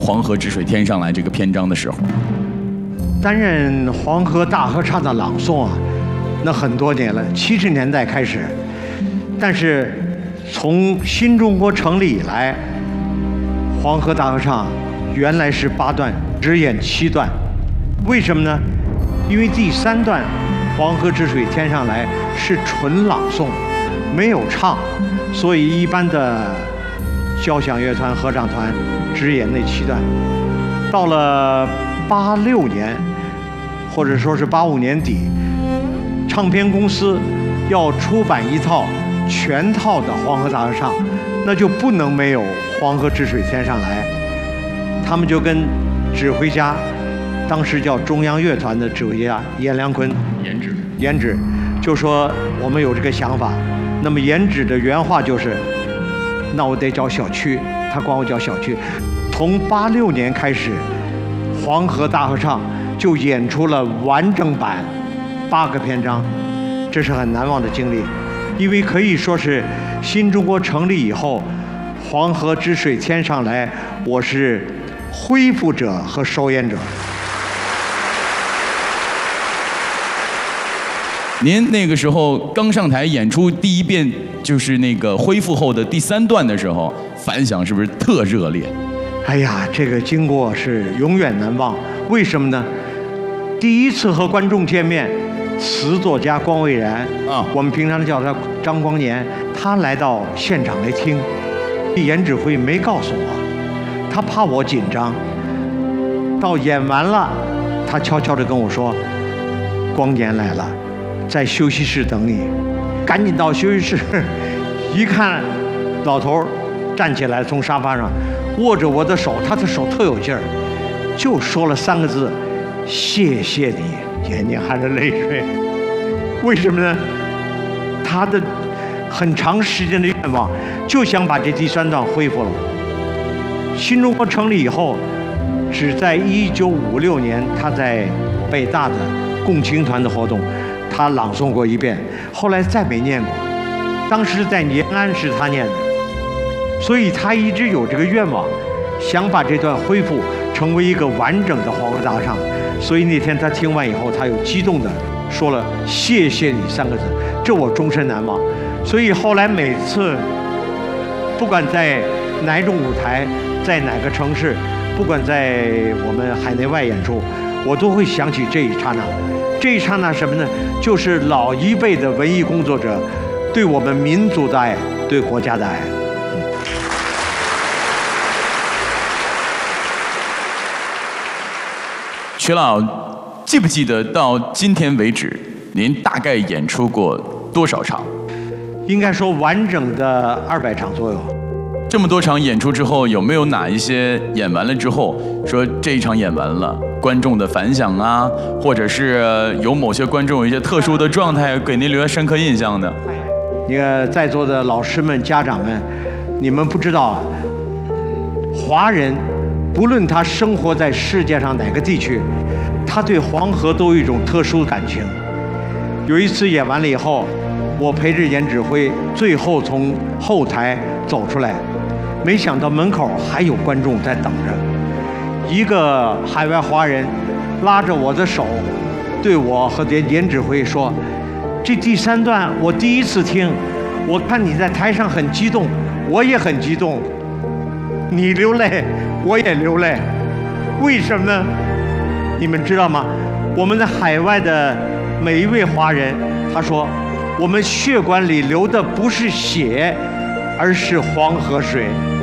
黄河之水天上来这个篇章的时候？ 担任黄河大合唱的朗诵啊，那很多年了，70年代开始。但是从新中国成立以来，黄河大合唱原来是8段，只演7段。为什么呢？因为第3段《黄河之水天上来》是纯朗诵，没有唱，所以一般的交响乐团、合唱团只演那7段。到了86年，或者说是85年底，唱片公司要出版一套全套的黄河大合唱，那就不能没有《黄河之水天上来》。他们就跟指挥家，当时叫中央乐团的指挥家阎良坤，颜芷就说我们有这个想法。那么颜芷的原话就是：那我得找小曲，他管我叫小曲。从86年开始，黄河大合唱就演出了完整版8个篇章，这是很难忘的经历，因为可以说是新中国成立以后，黄河之水天上来，我是恢复者和首演者。 您那个时候刚上台演出第一遍，就是那个恢复后的第3段的时候，反响是不是特热烈？ 哎呀，这个经过是永远难忘。为什么呢？第一次和观众见面，词作家光蔚然啊，我们平常叫他张光年，他来到现场来听，颜指挥没告诉我，他怕我紧张。到演完了，他悄悄地跟我说：“光年来了，在休息室等你。”赶紧到休息室，一看，老头站起来从沙发上握着我的手，他的手特有劲儿，就说了3个字：“谢谢你。”眼睛含着泪水。为什么呢？他的很长时间的愿望就想把这第3段恢复了。新中国成立以后，只在1956年，他在北大的共青团的活动，他朗诵过1遍，后来再没念过。当时在延安是他念的，所以他一直有这个愿望，想把这段恢复成为一个完整的黄河大合唱。所以那天他听完以后，他有激动的说了“谢谢你”3个字，这我终身难忘。所以后来每次，不管在哪种舞台，在哪个城市，不管在我们海内外演出，我都会想起这一刹那。这一刹那什么呢？就是老一辈的文艺工作者对我们民族的爱，对国家的爱。 曲老，记不记得到今天为止，您大概演出过多少场？ 应该说完整的200场左右。 这么多场演出之后，有没有哪一些演完了之后，说这一场演完了，观众的反响啊，或者是有某些观众有一些特殊的状态，给您留下深刻印象的？ 你看在座的老师们、家长们，你们不知道，华人不论他生活在世界上哪个地区，他对黄河都有一种特殊的感情。有一次演完了以后，我陪着颜指挥最后从后台走出来，没想到门口还有观众在等着。一个海外华人拉着我的手，对我和颜指挥说：“这第3段我第一次听，我看你在台上很激动，我也很激动。你流泪，我也流泪。为什么呢？你们知道吗？我们在海外的每一位华人，他说，我们血管里流的不是血，而是黄河水。